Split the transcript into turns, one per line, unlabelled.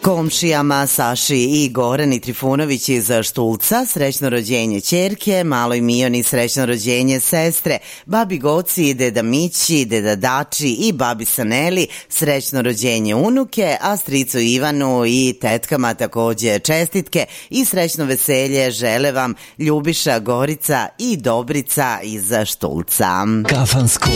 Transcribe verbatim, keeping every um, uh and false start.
Komšijama Saši i Gorani Trifunović iz Štulca srećno rođenje ćerke, maloj Mijoni srećno rođenje sestre, babi Goci, deda Mići, deda Dači i babi Saneli srećno rođenje unuke, a stricu Ivanu i tetkama takođe čestitke i srećno veselje žele vam Ljubiša, Gorica i Dobrica iz Štulca. Kafansko